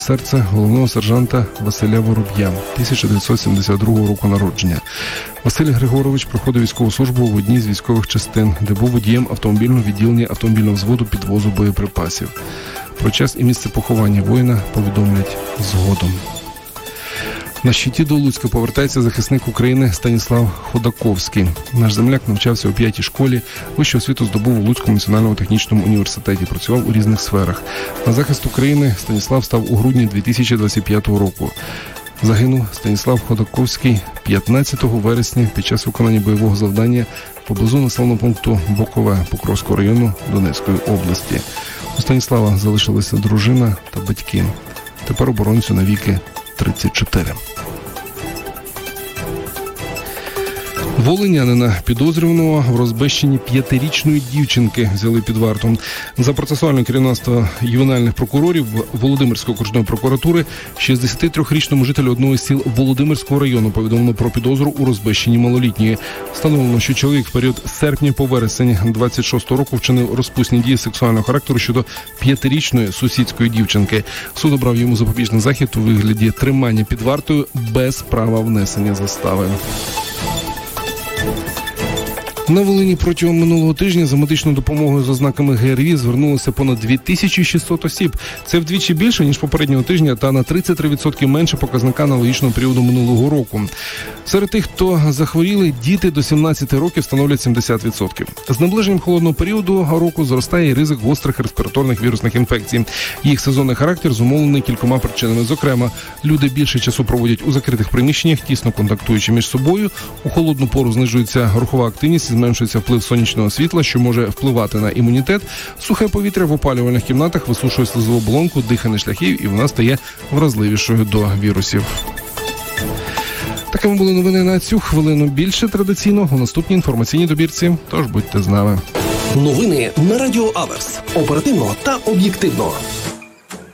серце головного сержанта Василя Вороб'я, 1972 року народження. Василь Григорович проходив військову службу в одній з військових частин, де був водієм автомобільного відділення автомобільного взводу підвозу боєприпасів. Про час і місце поховання воїна повідомлять згодом. На щиті до Луцька повертається захисник України Станіслав Ходаковський. Наш земляк навчався у 5-й школі, вищу освіту здобув у Луцькому національному технічному університеті, працював у різних сферах. На захист України Станіслав став у грудні 2025 року. Загинув Станіслав Ходаковський 15 вересня під час виконання бойового завдання поблизу населеного пункту Бокове Покровського району Донецької області. У Станіслава залишилися дружина та батьки. Тепер оборонцю навіки 34. Волинянина, підозрюваного в розбещенні 5-річної дівчинки, взяли під варту. За процесуальне керівництво ювенальних прокурорів Володимирської окружної прокуратури 63-річному жителю одного з сіл Володимирського району повідомлено про підозру у розбещенні малолітньої. Встановлено, що чоловік в період з серпня по вересень 26 року вчинив розпусні дії сексуального характеру щодо 5-річної сусідської дівчинки. Суд обрав йому запобіжний захід у вигляді тримання під вартою без права внесення застави. На Волині протягом минулого тижня за медичною допомогою з ознаками ГРВІ звернулося понад 2600 осіб. Це вдвічі більше, ніж попереднього тижня, та на 33% менше показника аналогічного періоду минулого року. Серед тих, хто захворіли, діти до 17 років становлять 70%. З наближенням холодного періоду року зростає і ризик гострих респіраторних вірусних інфекцій. Їх сезонний характер зумовлений кількома причинами. Зокрема, люди більше часу проводять у закритих приміщеннях, тісно контактуючи між собою. У холодну пору знижується рухова активність, зменшується вплив сонячного світла, що може впливати на імунітет. Сухе повітря в опалювальних кімнатах висушує слизову оболонку дихальних шляхів, і вона стає вразливішою до вірусів. Такими були новини на цю хвилину. Більше традиційно у наступній інформаційній добірці. Тож будьте з нами. Новини на Радіо Аверс. Оперативно та об'єктивно.